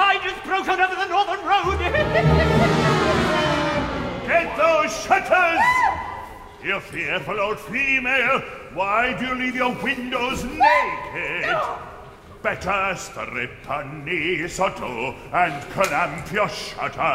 tide has broken over the northern road. Get those shutters! You fearful old female, why do you leave your windows naked? Better strip a knee or two and clamp your shutters.